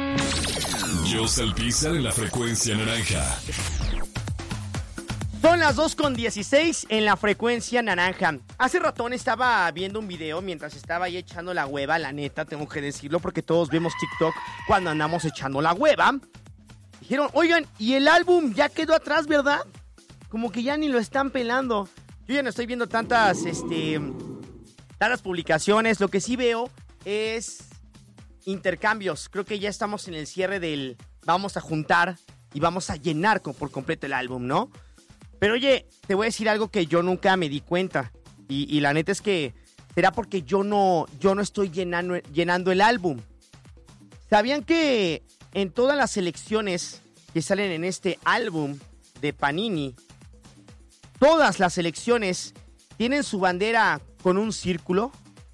Joss Alpizar en la frecuencia naranja. Son las 2:16 en la frecuencia naranja. Hace ratón estaba viendo un video mientras estaba ahí echando la hueva, la neta, tengo que decirlo porque todos vemos TikTok cuando andamos echando la hueva. Dijeron, oigan, y el álbum ya quedó atrás, ¿verdad? Como que ya ni lo están pelando. Yo ya no estoy viendo tantas publicaciones. Lo que sí veo es intercambios. Creo que ya estamos en el cierre del vamos a juntar y vamos a llenar por completo el álbum, ¿no? Pero oye, te voy a decir algo que yo nunca me di cuenta. Y la neta es que será porque yo no estoy llenando el álbum. ¿Sabían que en todas las selecciones que salen en este álbum de Panini, todas las selecciones tienen su bandera con un círculo?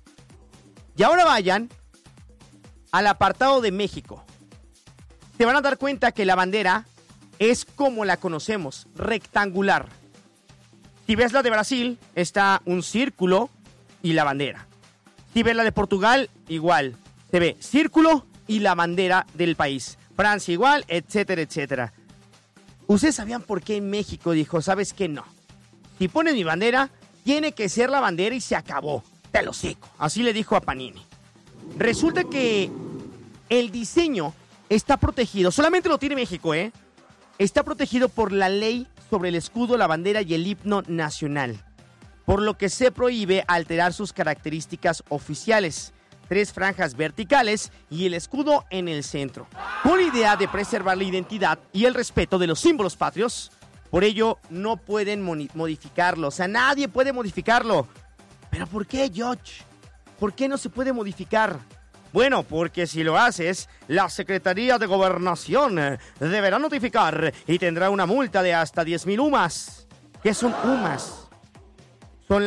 Y ahora vayan al apartado de México. Se van a dar cuenta que la bandera es como la conocemos, rectangular. Si ves la de Brasil, está un círculo y la bandera. Si ves la de Portugal, igual. Se ve círculo y la bandera del país. Francia igual, etcétera, etcétera. ¿Ustedes sabían por qué en México dijo, sabes qué? No. Si pones mi bandera, tiene que ser la bandera y se acabó. Te lo seco. Así le dijo a Panini. Resulta que el diseño está protegido. Solamente lo tiene México, ¿eh? Está protegido por la ley sobre el escudo, la bandera y el himno nacional, por lo que se prohíbe alterar sus características oficiales. 3 franjas verticales y el escudo en el centro, con idea de preservar la identidad y el respeto de los símbolos patrios. Por ello, no pueden modificarlo. O sea, nadie puede modificarlo. ¿Pero por qué, George? ¿Por qué no se puede modificar? Bueno, porque si lo haces, la Secretaría de Gobernación deberá notificar y tendrá una multa de hasta 10,000 UMAS. ¿Qué son UMAS? Son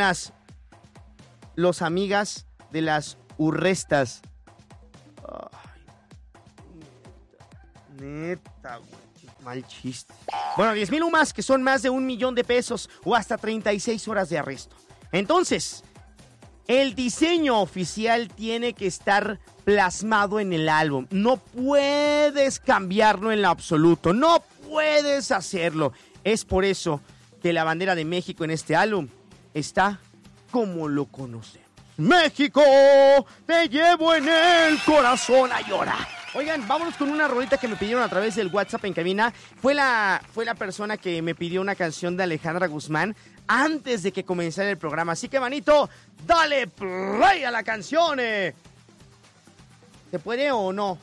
los amigas de las urrestas. Ay, neta, güey, mal chiste. Bueno, 10,000 UMAS, que son más de 1,000,000 de pesos o hasta 36 horas de arresto. Entonces, el diseño oficial tiene que estar plasmado en el álbum. No puedes cambiarlo en lo absoluto. No puedes hacerlo. Es por eso que la bandera de México en este álbum está como lo conocemos. México, te llevo en el corazón a llorar. Oigan, vámonos con una rolita que me pidieron a través del WhatsApp en cabina. Fue la persona que me pidió una canción de Alejandra Guzmán antes de que comenzara el programa. Así que, manito, dale play a la canción. ¿Se puede o no?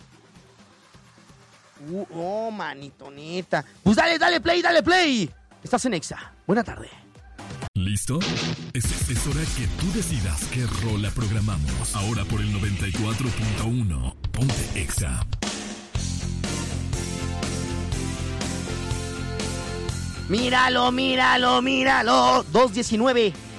Oh, manito, neta. Pues dale play. Estás en Exa. Buena tarde. ¿Listo? Es hora que tú decidas qué rola programamos. Ahora por el 94.1. Ponte Exa. Míralo. 2:19.